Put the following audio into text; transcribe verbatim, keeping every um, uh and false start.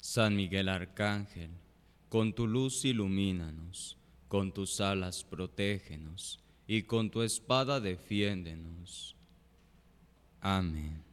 San Miguel Arcángel, con tu luz ilumínanos, con tus alas protégenos, y con tu espada defiéndenos. Amén.